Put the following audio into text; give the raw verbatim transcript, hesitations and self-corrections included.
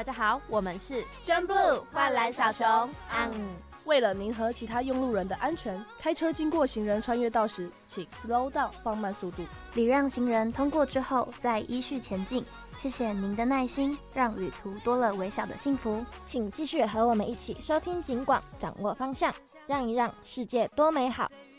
大家好，我们是 Jump Blue 幻蓝小熊。嗯， 为了您和其他用路人的安全，开车经过行人穿越道时，请 slow down 放慢速度， 礼让行人通过之后再依序前进。谢谢您的耐心，让旅途多了微小的幸福。 请继续和我们一起收听警广，掌握方向，让一让世界多美好。